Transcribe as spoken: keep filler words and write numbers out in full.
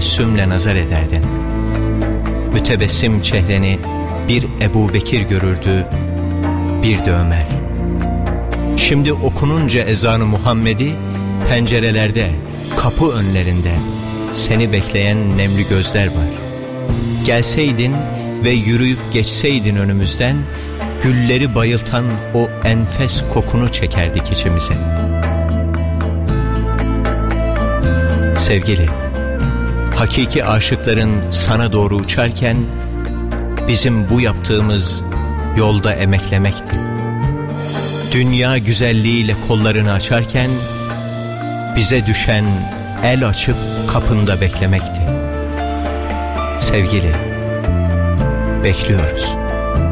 tebessümle nazar ederdin. Mütebessim çehreni bir Ebu Bekir görürdü, bir de Ömer. Şimdi okununca ezan-ı Muhammed'i pencerelerde, kapı önlerinde seni bekleyen nemli gözler var. Gelseydin ve yürüyüp geçseydin önümüzden, gülleri bayıltan o enfes kokunu çekerdik içimize. Sevgili, hakiki aşıkların sana doğru uçarken, bizim bu yaptığımız yolda emeklemekti. Dünya güzelliğiyle kollarını açarken, bize düşen el açıp kapında beklemekti. Sevgili, bekliyoruz.